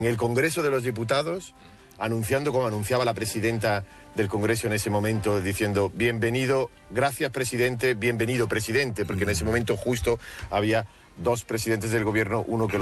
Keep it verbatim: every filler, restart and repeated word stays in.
en el Congreso de los Diputados, anunciando como anunciaba la presidenta del Congreso en ese momento, diciendo bienvenido, gracias presidente, bienvenido presidente, porque en ese momento justo había dos presidentes del gobierno, uno que lo